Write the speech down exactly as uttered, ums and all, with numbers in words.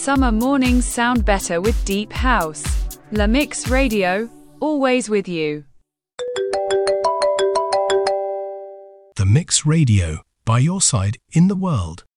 summer mornings sound better with deep house. La Mix Radio, always with you. The Mix Radio, by your side in the world.